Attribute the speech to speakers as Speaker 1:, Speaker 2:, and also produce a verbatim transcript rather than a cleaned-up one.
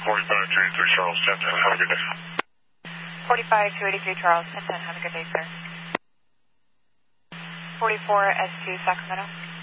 Speaker 1: forty-five two eighty-three Charles, ten ten. Have a good day.
Speaker 2: forty-five two eighty-three Charles, ten ten. Have a good day, sir. forty-four S two Sacramento.